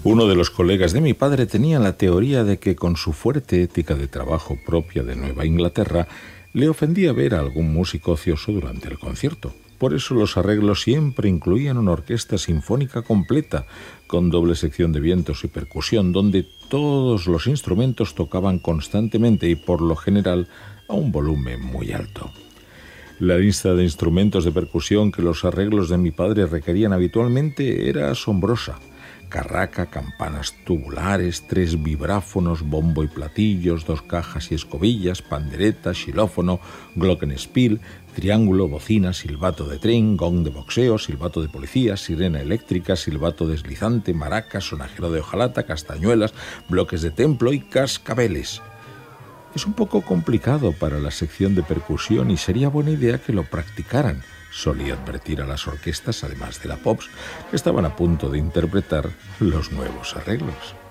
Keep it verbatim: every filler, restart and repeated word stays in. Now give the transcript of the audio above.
Uno de los colegas de mi padre tenía la teoría de que con su fuerte ética de trabajo propia de Nueva Inglaterra le ofendía ver a algún músico ocioso durante el concierto. Por eso los arreglos siempre incluían una orquesta sinfónica completa, con doble sección de vientos y percusión, donde todos los instrumentos tocaban constantemente y por lo general a un volumen muy alto. La lista de instrumentos de percusión que los arreglos de mi padre requerían habitualmente era asombrosa. Carraca, campanas tubulares, tres vibráfonos, bombo y platillos, dos cajas y escobillas, pandereta, xilófono, glockenspiel, triángulo, bocina, silbato de tren, gong de boxeo, silbato de policía, sirena eléctrica, silbato deslizante, maracas, sonajero de hojalata, castañuelas, bloques de templo y cascabeles. Es un poco complicado para la sección de percusión y sería buena idea que lo practicaran, solía advertir a las orquestas, además de la Pops, que estaban a punto de interpretar los nuevos arreglos.